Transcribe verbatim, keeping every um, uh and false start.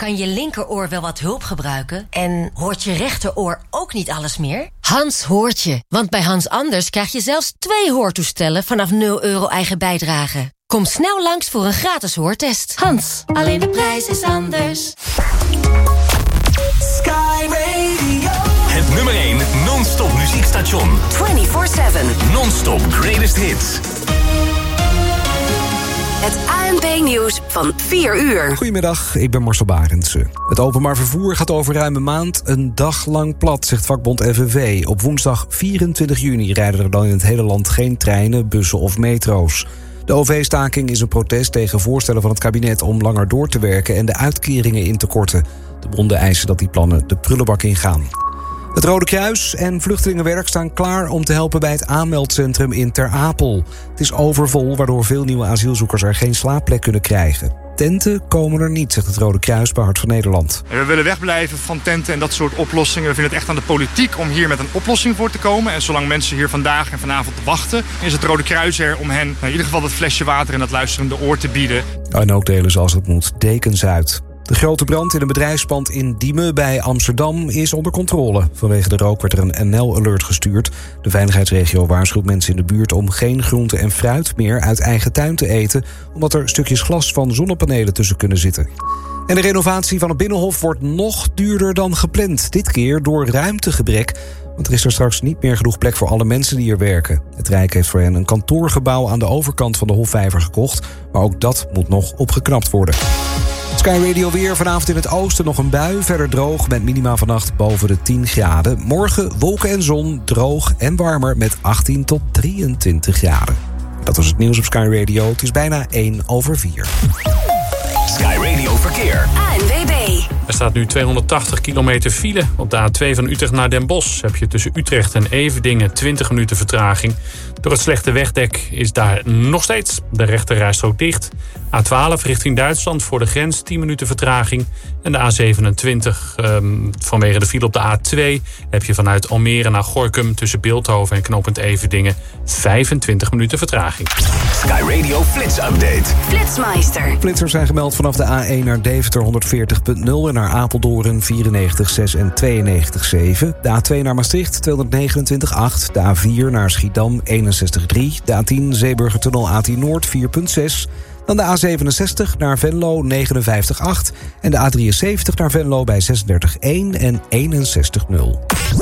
Kan je linkeroor wel wat hulp gebruiken? En hoort je rechteroor ook niet alles meer? Hans hoort je, want bij Hans Anders krijg je zelfs twee hoortoestellen vanaf nul euro eigen bijdrage. Kom snel langs voor een gratis hoortest. Hans, alleen de prijs is anders. Sky Radio. Het nummer één non-stop muziekstation. vierentwintig zeven. Non-stop greatest hits. Het A N P-nieuws van vier uur. Goedemiddag, ik ben Marcel Barendse. Het openbaar vervoer gaat over ruim een maand een dag lang plat, zegt vakbond F N V. Op woensdag vierentwintig juni rijden er dan in het hele land geen treinen, bussen of metro's. De O V-staking is een protest tegen voorstellen van het kabinet om langer door te werken en de uitkeringen in te korten. De bonden eisen dat die plannen de prullenbak ingaan. Het Rode Kruis en Vluchtelingenwerk staan klaar om te helpen bij het aanmeldcentrum in Ter Apel. Het is overvol, waardoor veel nieuwe asielzoekers er geen slaapplek kunnen krijgen. Tenten komen er niet, zegt het Rode Kruis bij Hart van Nederland. We willen wegblijven van tenten en dat soort oplossingen. We vinden het echt aan de politiek om hier met een oplossing voor te komen. En zolang mensen hier vandaag en vanavond wachten, is het Rode Kruis er om hen in ieder geval dat flesje water en dat luisterende oor te bieden. En ook delen zoals het moet dekens uit. De grote brand in een bedrijfspand in Diemen bij Amsterdam is onder controle. Vanwege de rook werd er een N L-alert gestuurd. De veiligheidsregio waarschuwt mensen in de buurt om geen groente en fruit meer uit eigen tuin te eten, omdat er stukjes glas van zonnepanelen tussen kunnen zitten. En de renovatie van het Binnenhof wordt nog duurder dan gepland. Dit keer door ruimtegebrek, want er is er straks niet meer genoeg plek voor alle mensen die er werken. Het Rijk heeft voor hen een kantoorgebouw aan de overkant van de Hofvijver gekocht, maar ook dat moet nog opgeknapt worden. Sky Radio weer. Vanavond in het oosten nog een bui. Verder droog met minima vannacht boven de tien graden. Morgen wolken en zon, droog en warmer met achttien tot drieëntwintig graden. Dat was het nieuws op Sky Radio. Het is bijna één over vier. Sky Radio Verkeer. A N W B. Er staat nu tweehonderdtachtig kilometer file. Op de A twee van Utrecht naar Den Bosch heb je tussen Utrecht en Everdingen twintig minuten vertraging. Door het slechte wegdek is daar nog steeds de rechterrijstrook dicht. A twaalf richting Duitsland voor de grens tien minuten vertraging. En de A zevenentwintig um, vanwege de file op de A twee heb je vanuit Almere naar Gorinchem tussen Bilthoven en knooppunt Everdingen vijfentwintig minuten vertraging. Sky Radio Flits Update. Flitsmeister. Flitsers zijn gemeld vanaf de A één naar Deventer honderdveertig komma nul en naar Apeldoorn vierennegentig komma zes en tweeënnegentig komma zeven. De A twee naar Maastricht tweehonderdnegenentwintig komma acht. De A vier naar Schiedam eenenzestig komma drie. De A tien Zeeburgertunnel A tien Noord vier komma zes. Dan de A zevenenzestig naar Venlo negenenvijftig komma acht. En de A drieënzeventig naar Venlo bij zesendertig komma één en eenenzestig komma nul.